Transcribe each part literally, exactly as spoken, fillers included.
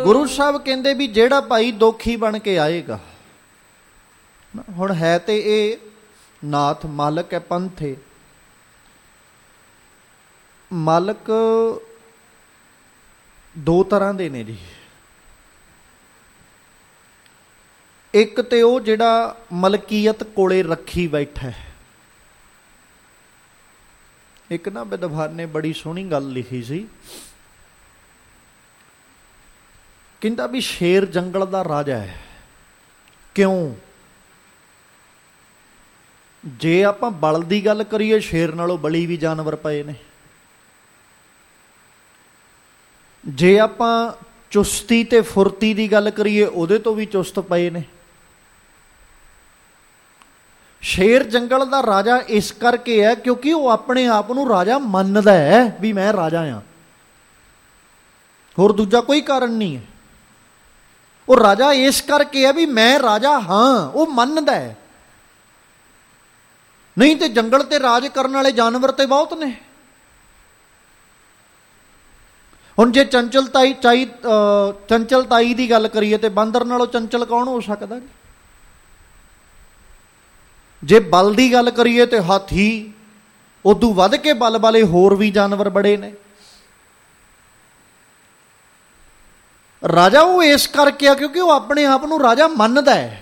ਗੁਰੂ ਸਾਹਿਬ ਕਹਿੰਦੇ ਵੀ ਜਿਹੜਾ ਭਾਈ ਦੋਖੀ ਬਣ ਕੇ ਆਏਗਾ, ਹੁਣ ਹੈ ਤੇ ਇਹ ਨਾਥ ਮਾਲਕ ਹੈ, ਪੰਥ ਹੈ, ਮਾਲਕ ਦੋ ਤਰ੍ਹਾਂ ਦੇ ਨੇ ਜੀ। ਇੱਕ ਤੇ ਉਹ ਜਿਹੜਾ ਮਲਕੀਅਤ ਕੋਲੇ ਰੱਖੀ ਬੈਠਾ ਹੈ। ਇੱਕ ਨਾ ਵਿਦਵਾਨ ਨੇ ਬੜੀ ਸੋਹਣੀ ਗੱਲ ਲਿਖੀ ਸੀ, ਕਹਿੰਦਾ ਵੀ ਸ਼ੇਰ ਜੰਗਲ ਦਾ ਰਾਜਾ ਹੈ। ਕਿਉਂ? ਜੇ ਆਪਾਂ ਬਲ ਦੀ ਗੱਲ ਕਰੀਏ, ਸ਼ੇਰ ਨਾਲੋਂ ਬਲੀ ਵੀ ਜਾਨਵਰ ਪਏ ਨੇ। ਜੇ ਆਪਾਂ ਚੁਸਤੀ ਤੇ ਫੁਰਤੀ ਦੀ ਗੱਲ ਕਰੀਏ, ਉਹਦੇ ਤੋਂ ਵੀ ਚੁਸਤ ਪਏ ਨੇ। ਸ਼ੇਰ ਜੰਗਲ ਦਾ ਰਾਜਾ ਇਸ ਕਰਕੇ ਹੈ ਕਿਉਂਕਿ ਉਹ ਆਪਣੇ ਆਪ ਨੂੰ ਰਾਜਾ ਮੰਨਦਾ ਹੈ ਵੀ ਮੈਂ ਰਾਜਾ ਹਾਂ, ਹੋਰ ਦੂਜਾ ਕੋਈ ਕਾਰਨ ਨਹੀਂ ਹੈ। ਉਹ ਰਾਜਾ ਇਸ ਕਰਕੇ ਹੈ ਵੀ ਮੈਂ ਰਾਜਾ ਹਾਂ, ਉਹ ਮੰਨਦਾ ਹੈ। ਨਹੀਂ ਤੇ ਜੰਗਲ ਤੇ ਰਾਜ ਕਰਨ ਵਾਲੇ ਜਾਨਵਰ ਤੇ ਬਹੁਤ ਨੇ। ਹੁਣ ਜੇ ਚੰਚਲਤਾਈ ਚਾਈ ਚੰਚਲਤਾਈ ਦੀ ਗੱਲ ਕਰੀਏ ਤੇ ਬਾਂਦਰ ਨਾਲੋਂ ਚੰਚਲ ਕੌਣ ਹੋ ਸਕਦਾ ਜੀ? ਜੇ ਬਲ ਦੀ ਗੱਲ ਕਰੀਏ ਤੇ ਹਾਥੀ, ਉਦੋਂ ਵੱਧ ਕੇ ਬਲ ਵਾਲੇ ਹੋਰ ਵੀ ਜਾਨਵਰ ਬੜੇ ਨੇ। ਰਾਜਾ ਉਹ ਇਸ ਕਰਕੇ ਆ ਕਿਉਂਕਿ ਉਹ ਆਪਣੇ ਆਪ ਨੂੰ ਰਾਜਾ ਮੰਨਦਾ ਹੈ।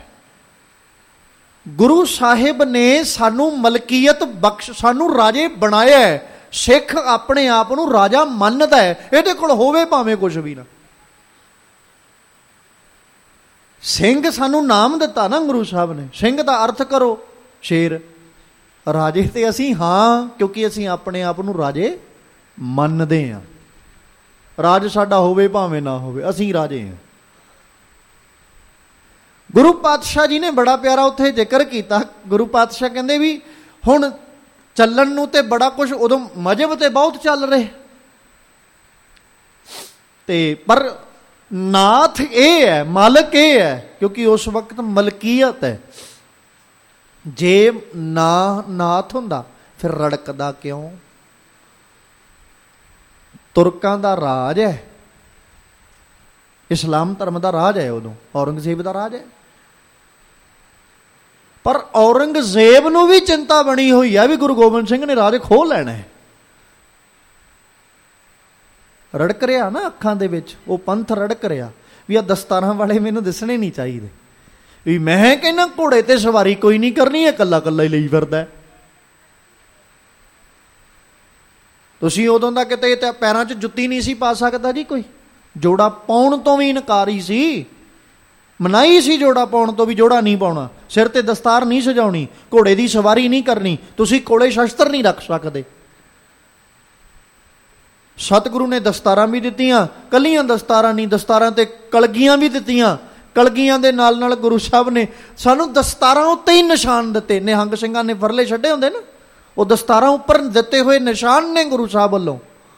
ਗੁਰੂ ਸਾਹਿਬ ਨੇ ਸਾਨੂੰ ਮਲਕੀਅਤ ਬਖਸ਼, ਸਾਨੂੰ ਰਾਜੇ ਬਣਾਇਆ ਹੈ। ਸਿੱਖ ਆਪਣੇ ਆਪ ਨੂੰ ਰਾਜਾ ਮੰਨਦਾ ਹੈ, ਇਹਦੇ ਕੋਲ ਹੋਵੇ ਭਾਵੇਂ ਕੁਛ ਵੀ ਨਾ। ਸਿੰਘ ਸਾਨੂੰ ਨਾਮ ਦਿੱਤਾ ਨਾ ਗੁਰੂ ਸਾਹਿਬ ਨੇ, ਸਿੰਘ ਦਾ ਅਰਥ ਕਰੋ ਸ਼ੇਰ। ਰਾਜੇ ਤੇ ਅਸੀਂ ਹਾਂ ਕਿਉਂਕਿ ਅਸੀਂ ਆਪਣੇ ਆਪ ਨੂੰ ਰਾਜੇ ਮੰਨਦੇ ਹਾਂ। ਰਾਜ ਸਾਡਾ ਹੋਵੇ ਭਾਵੇਂ ਨਾ ਹੋਵੇ, ਅਸੀਂ ਰਾਜੇ ਹਾਂ। ਗੁਰੂ ਪਾਤਸ਼ਾਹ ਜੀ ਨੇ ਬੜਾ ਪਿਆਰਾ ਉੱਥੇ ਜ਼ਿਕਰ ਕੀਤਾ। ਗੁਰੂ ਪਾਤਸ਼ਾਹ ਕਹਿੰਦੇ ਵੀ ਹੁਣ ਚੱਲਣ ਨੂੰ ਤੇ ਬੜਾ ਕੁਛ, ਉਦੋਂ ਮਜ਼ਹਬ ਤੇ ਬਹੁਤ ਚੱਲ ਰਹੇ ਤੇ ਪਰ ਨਾਥ ਇਹ ਹੈ, ਮਾਲਕ ਇਹ ਹੈ ਕਿਉਂਕਿ ਉਸ ਵਕਤ ਮਲਕੀਅਤ ਹੈ। ਜੇ ਨਾ ਨਾਥ ਹੁੰਦਾ ਫਿਰ ਰੜਕਦਾ ਕਿਉਂ? ਤੁਰਕਾਂ ਦਾ ਰਾਜ ਹੈ, ਇਸਲਾਮ ਧਰਮ ਦਾ ਰਾਜ ਹੈ, ਉਦੋਂ ਔਰੰਗਜ਼ੇਬ ਦਾ ਰਾਜ ਹੈ। ਪਰ ਔਰੰਗਜ਼ੇਬ ਨੂੰ ਵੀ ਚਿੰਤਾ ਬਣੀ ਹੋਈ ਹੈ ਵੀ ਗੁਰੂ ਗੋਬਿੰਦ ਸਿੰਘ ਨੇ ਰਾਜ ਖੋਹ ਲੈਣਾ ਹੈ। ਰੜਕ ਰਿਹਾ ਨਾ ਅੱਖਾਂ ਦੇ ਵਿੱਚ, ਉਹ ਪੰਥ ਰੜਕ ਰਿਹਾ ਵੀ ਆ ਦਸਤਾਰਾਂ ਵਾਲੇ ਮੈਨੂੰ ਦਿਸਣੇ ਨਹੀਂ ਚਾਹੀਦੇ, ਵੀ ਮੈਂ ਕਹਿੰਦਾ ਘੋੜੇ ਤੇ ਸਵਾਰੀ ਕੋਈ ਨਹੀਂ ਕਰਨੀ, ਹੈ ਇਕੱਲਾ ਇਕੱਲਾ ਹੀ ਲਈ ਫਿਰਦਾ। ਤੁਸੀਂ ਉਦੋਂ ਦਾ ਕਿਤੇ ਪੈਰਾਂ 'ਚ ਜੁੱਤੀ ਨਹੀਂ ਸੀ ਪਾ ਸਕਦਾ ਜੀ ਕੋਈ, ਜੋੜਾ ਪਾਉਣ ਤੋਂ ਵੀ ਇਨਕਾਰੀ ਸੀ, ਮਨਾਹੀ ਸੀ ਜੋੜਾ ਪਾਉਣ ਤੋਂ ਵੀ, ਜੋੜਾ ਨਹੀਂ ਪਾਉਣਾ, ਸਿਰ ਤੇ ਦਸਤਾਰ ਨਹੀਂ ਸਜਾਉਣੀ, ਘੋੜੇ ਦੀ ਸਵਾਰੀ ਨਹੀਂ ਕਰਨੀ, ਤੁਸੀਂ ਕੋਲੇ ਸ਼ਸਤਰ ਨਹੀਂ ਰੱਖ ਸਕਦੇ। ਸਤਿਗੁਰੂ ਨੇ ਦਸਤਾਰਾਂ ਵੀ ਦਿੱਤੀਆਂ, ਕੱਲੀਆਂ ਦਸਤਾਰਾਂ ਨਹੀਂ, ਦਸਤਾਰਾਂ ਤੇ ਕਲਗੀਆਂ ਵੀ ਦਿੱਤੀਆਂ। ਕਲਗੀਆਂ ਦੇ ਨਾਲ ਨਾਲ ਗੁਰੂ ਸਾਹਿਬ ਨੇ ਸਾਨੂੰ ਦਸਤਾਰਾਂ ਉੱਤੇ ਹੀ ਨਿਸ਼ਾਨ ਦਿੱਤੇ। ਨਿਹੰਗ ਸਿੰਘਾਂ ਨੇ ਫਰਲੇ ਛੱਡੇ ਹੁੰਦੇ ਨਾ, ਉਹ ਦਸਤਾਰਾਂ ਉੱਪਰ ਦਿੱਤੇ ਹੋਏ ਨਿਸ਼ਾਨ ਨੇ ਗੁਰੂ ਸਾਹਿਬ ਵੱਲੋਂ।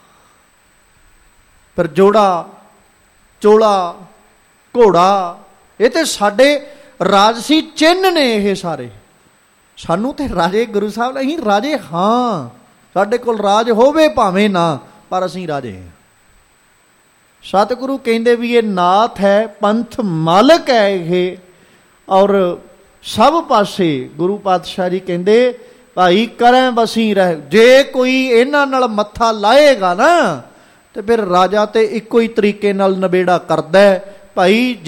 ਫਿਰ ਜੋੜਾ, ਚੋਲਾ, ਘੋੜਾ, ਇਹ ਤੇ ਸਾਡੇ ਰਾਜਸੀ ਚਿੰਨ੍ਹ ਨੇ। ਇਹ ਸਾਰੇ ਸਾਨੂੰ ਤੇ ਰਾਜੇ ਗੁਰੂ ਸਾਹਿਬ, ਅਸੀਂ ਰਾਜੇ ਹਾਂ, ਸਾਡੇ ਕੋਲ ਰਾਜ ਹੋਵੇ ਭਾਵੇਂ ਨਾ, ਪਰ ਅਸੀਂ ਰਾਜੇ ਹਾਂ। ਸਤਿਗੁਰੂ ਕਹਿੰਦੇ ਵੀ ਇਹ ਨਾਥ ਹੈ, ਪੰਥ ਮਾਲਕ ਹੈ ਇਹ, ਔਰ ਸਭ ਪਾਸੇ ਗੁਰੂ ਪਾਤਸ਼ਾਹ ਜੀ ਕਹਿੰਦੇ ਭਾਈ ਕਰੈ ਬਸੀ ਰਹਿ। ਜੇ ਕੋਈ ਇਹਨਾਂ ਨਾਲ ਮੱਥਾ ਲਾਏਗਾ ਨਾ ਤੇ ਫਿਰ ਰਾਜਾ ਤੇ ਇੱਕੋ ਹੀ ਤਰੀਕੇ ਨਾਲ ਨਬੇੜਾ ਕਰਦਾ ਭਾਈ।